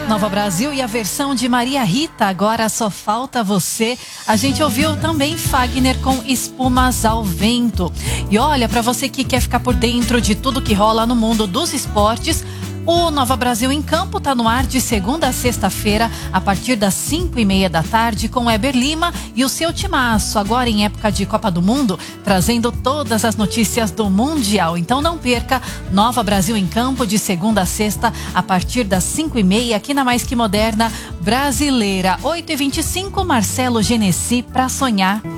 Nova Brasil e a versão de Maria Rita, Agora Só Falta Você. A gente ouviu também Fagner com Espumas ao Vento. E olha, para você que quer ficar por dentro de tudo que rola no mundo dos esportes, o Nova Brasil em Campo tá no ar de segunda a sexta-feira, a partir das 5:30 da tarde, com Eber Lima e o seu timaço, agora em época de Copa do Mundo, trazendo todas as notícias do Mundial. Então não perca, Nova Brasil em Campo, de segunda a sexta, a partir das 5:30, aqui na Mais Que Moderna Brasileira. 8h25, Marcelo Genesi, Pra Sonhar.